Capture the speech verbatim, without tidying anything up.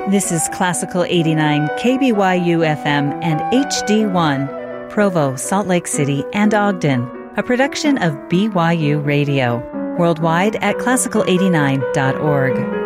This is Classical eighty-nine K B Y U F M and H D one, Provo, Salt Lake City, and Ogden, a production of B Y U Radio, worldwide at classical eighty-nine dot org.